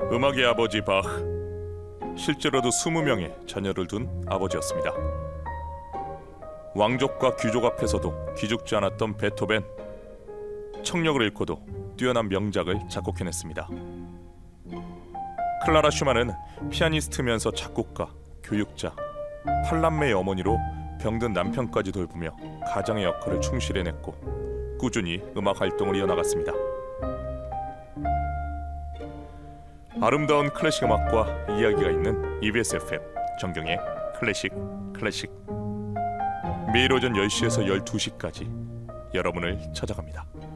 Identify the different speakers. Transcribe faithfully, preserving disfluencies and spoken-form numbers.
Speaker 1: 음악의 아버지 바흐, 실제로도 스무 명의 자녀를 둔 아버지였습니다. 왕족과 귀족 앞에서도 기죽지 않았던 베토벤, 청력을 잃고도 뛰어난 명작을 작곡해냈습니다. 클라라 슈만은 피아니스트면서 작곡가, 교육자, 팔남매의 어머니로 병든 남편까지 돌보며 가장의 역할을 충실히 해냈고 꾸준히 음악 활동을 이어나갔습니다. 아름다운 클래식 음악과 이야기가 있는 이비에스 에프엠 정경의 클래식 클래식, 매일 오전 열 시에서 열두 시까지 여러분을 찾아갑니다.